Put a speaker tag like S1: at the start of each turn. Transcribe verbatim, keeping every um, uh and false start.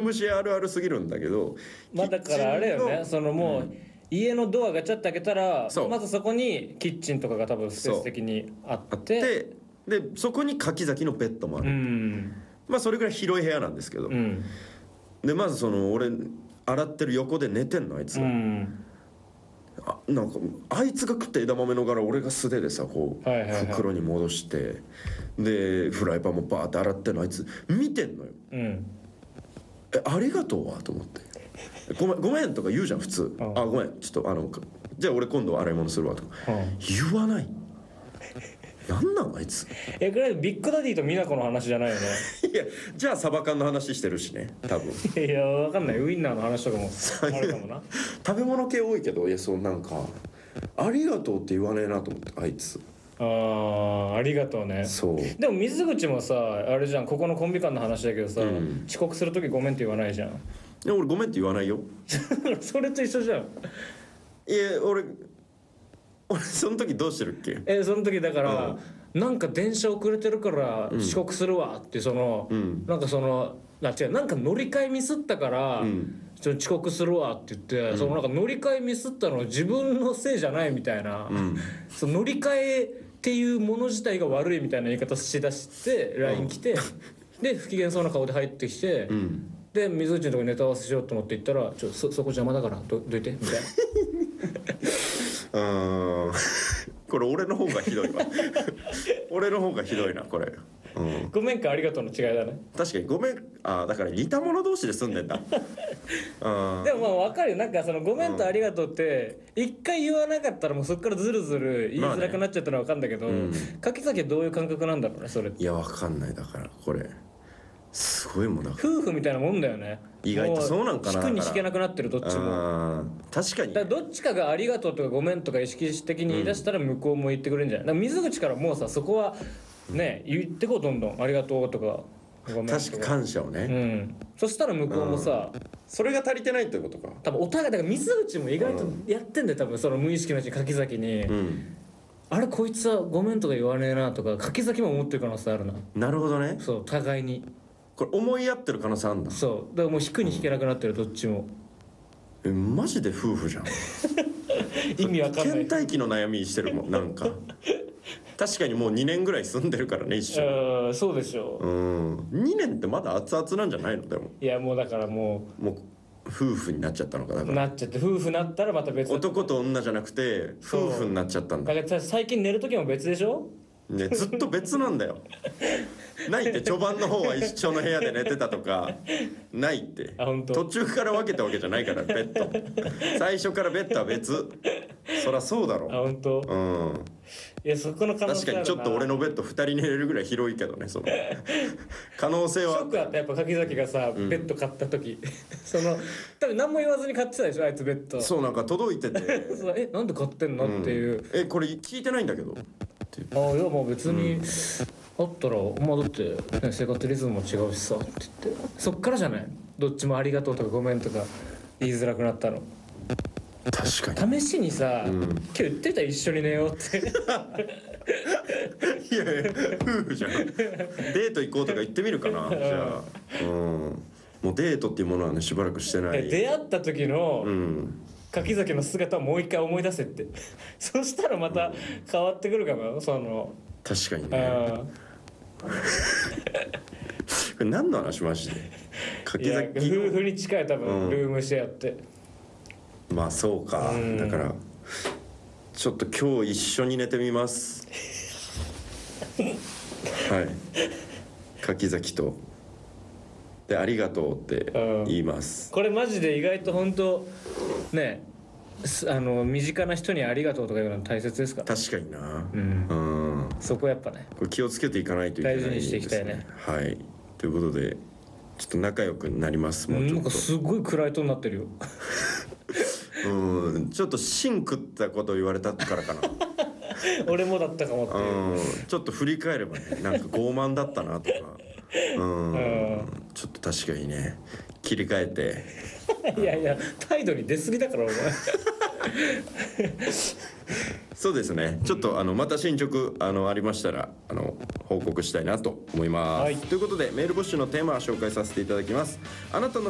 S1: ームシェアあるあるすぎるんだけど、
S2: まあだからあれよね、そのもう、
S1: うん、
S2: 家のドアガチャって開けたら
S1: そう
S2: まずそこにキッチンとかが多分スペース的にあって
S1: でそこに柿崎のベッドもある、
S2: うん、
S1: まあそれぐらい広い部屋なんですけど、
S2: うん、
S1: でまずその俺洗ってる横で寝てんのあいつが、うん、あなんかあいつが食った枝豆の柄俺が素手でさこう、はいはいはい、袋に戻してでフライパンもバーって洗ってんのあいつ見てんのよ、うん、えありがとうわと思ってごめんごめんとか言うじゃん普通、うん、あごめんちょっとあのじゃあ俺今度洗い物するわとか、うん、言わないなんなんあいつ
S2: えこれビッグダディとミナコの話じゃないよね
S1: いやじゃあサバ缶の話してるしね多分
S2: いや分かんないウインナーの話とかもあるかもな
S1: 食べ物系多いけどいやそうなんかありがとうって言わねえなと思ってあいつ
S2: あーありがとうね
S1: そう
S2: でも水口もさあれじゃんここのコンビ間の話だけどさ、うん、遅刻する時ごめんって言わないじゃんい
S1: や俺ごめんって言わないよ
S2: それと一緒じゃん
S1: いや俺俺その時どうしてるっけ
S2: えその時だから、うん、なんか電車遅れてるから遅刻するわってその、うん、なんかそのあ違うなんか乗り換えミスったから、うん、ちょっと遅刻するわって言って、うん、そのなんか乗り換えミスったの自分のせいじゃないみたいな、うん、その乗り換えっていうもの自体が悪いみたいな言い方しだして ライン 来て、うん、で不機嫌そうな顔で入ってきて、うん、で水口のとこにネタ合わせしようと思って行ったらちょ そ, そこ邪魔だから ど, どいてみたいな
S1: うんこれ俺の方がひどいわ俺の方がひどいなこれ、
S2: うん、ごめんかありがとうの違いだね
S1: 確かにごめんあだから似た者同士で住んでんだ
S2: うんでもまあ分かるよなんかそのごめんとありがとうって一回言わなかったらもうそっからずるずる言いづらくなっちゃったのは分かるんだけど、まあねうん、柿崎はどういう感覚なんだろうねそれって
S1: いや分かんないだからこれすごいもんだ
S2: 夫婦みたいなもんだよね
S1: 意外とそうなんかな
S2: 引くに引けなくなってるどっちも
S1: 確かに、ね、
S2: だからどっちかがありがとうとかごめんとか意識的に言い出したら向こうも言ってくれるんじゃないだから水口からもうさそこはね言ってこうどんどんありがとうとかごめんとか
S1: 確か感謝をね、
S2: うん、そしたら向こうもさ、
S1: うん、それが足りてないってことか
S2: 多分お互いだから水口も意外とやってんだよ多分その無意識のうちに柿崎に、うん、あれこいつはごめんとか言わねえなとか柿崎も思ってる可能性あるな
S1: なるほどね
S2: そう互いに
S1: これ思い合ってる可能性あるんだ
S2: そうだからもう引くに引けなくなってる、うん、どっちも
S1: えマジで夫婦じゃん
S2: 意味わかんない
S1: 倦怠期の悩みしてるもんなんか確かにもうにねんぐらい住んでるからね一緒
S2: にそうでしょ
S1: うんにねんってまだ熱々なんじゃないのでも
S2: いやもうだからも
S1: うもう夫婦になっちゃったのかだから
S2: なっちゃって夫婦になったらまた別
S1: 男と女じゃなくて夫婦になっちゃったんだ
S2: だから最近寝る時も別でしょ
S1: ねずっと別なんだよないって序盤の方は一緒の部屋で寝てたとかないって
S2: あ本当
S1: 途中から分けたわけじゃないからベッド最初からベッドは別そりゃそうだろ
S2: あ本当
S1: うん
S2: いやそこの可能性あるな
S1: 確かにちょっと俺のベッドふたり寝れるぐらい広いけどねその可能性は
S2: ショックあったやっぱ柿崎がさ、うん、ベッド買った時その多分何も言わずに買ってたでしょあいつベッド
S1: そうなんか届いてて
S2: そうえなんで買ってんの、うん、っていう
S1: えこれ聞いてないんだけど
S2: ああいやもう別に、うんあったらまあだって、ね、生活リズムも違うしさって言ってそっからじゃないどっちもありがとうとかごめんとか言いづらくなったの
S1: 確かに
S2: 試しにさ、うん、今日言ってた一緒に寝ようってい
S1: やいや夫婦じゃんデート行こうとか言ってみるかなじゃあ、うん、もうデートっていうものはねしばらくしてない
S2: 出会った時の、
S1: うん
S2: 柿崎の姿をもう一回思い出せってそしたらまた変わってくるかなその
S1: 確かにねこれ何の話マジで柿崎
S2: 夫婦に近い多分、うん、ルームシェアって
S1: まあそうか、うん、だからちょっと今日一緒に寝てみますはい柿崎とでありがとうって言います、
S2: うん、これマジで意外と本当ねあの身近な人にありがとうとか言うの大切ですから、ね、
S1: 確かにな、
S2: うん、うんそこやっぱね
S1: これ気をつけていかないといけないですね。
S2: 大事にしていきたいね。
S1: はいということでちょっと仲良くなります。もうちょっと
S2: なんかすごい暗いトーンになってるよ
S1: うんちょっと芯食ったこと言われたからかな
S2: 俺もだったかもって
S1: うんちょっと振り返ればねなんか傲慢だったなとかうんちょっと確かにね切り替え
S2: ていやいや態度に出過ぎだからお前
S1: そうですねちょっとあのまた進捗あのありましたらあの報告したいなと思います、はい、ということでメール募集のテーマを紹介させていただきます。あなたの